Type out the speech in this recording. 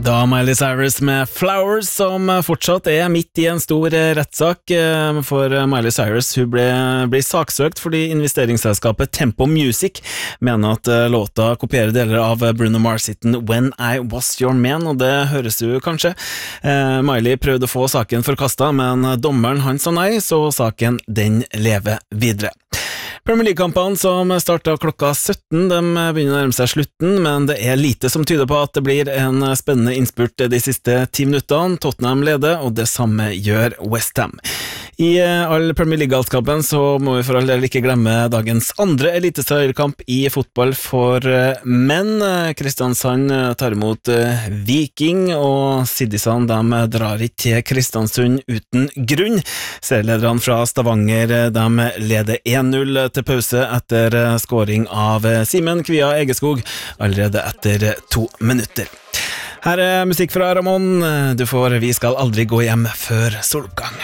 Da Miley Cyrus med Flowers, som fortsatt midt I en stor rettssak, for Miley Cyrus hun blir saksøkt fordi investeringsselskapet Tempo Music mener at låta kopierer deler av Bruno Mars-hitten When I Was Your Man, og det høres du kanskje. Miley prøvde å få saken forkastet, men dommeren han sa nei, så saken den lever videre. Premier League-kampene som startet klokka 17, de begynner å nærme seg slutten, men det lite som tyder på at det blir en spennende innspurt de siste 10 minuttene. Tottenham leder, og det samme gjør West Ham. I all Premier League-galskapen så må vi for all del ikke glemme dagens andre eliteseriekamp I fotball for menn. Kristiansand tar imot Viking, og Siddisand de drar ikke til Kristiansund uten grunn. Serielederne fra Stavanger de leder 1-0 til pause etter scoring av Simen Kvia Egeskog allerede etter 2 minutter. Her musikk fra Ramon. Du får Vi skal aldri gå hjem før soloppgang.